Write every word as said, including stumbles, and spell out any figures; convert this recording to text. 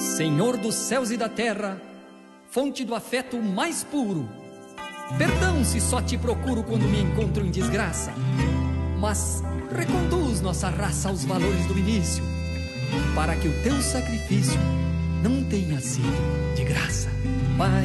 Senhor dos céus e da terra, fonte do afeto mais puro, perdão se só te procuro quando me encontro em desgraça, mas reconduz nossa raça aos valores do início, para que o teu sacrifício não tenha sido de graça. Pai,